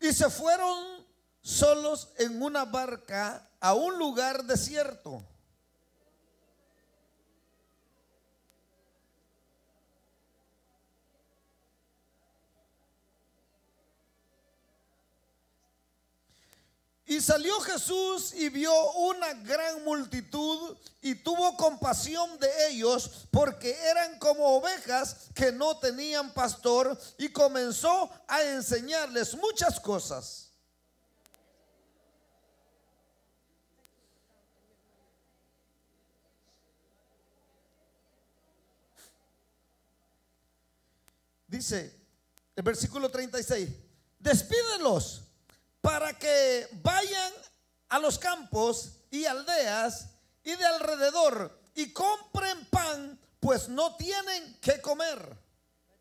Y se fueron solos en una barca a un lugar desierto. Y salió Jesús y vio una gran multitud y tuvo compasión de ellos, porque eran como ovejas que no tenían pastor, y comenzó a enseñarles muchas cosas. Dice el versículo 36: despídelos para que vayan a los campos y aldeas y de alrededor y compren pan, pues no tienen que comer.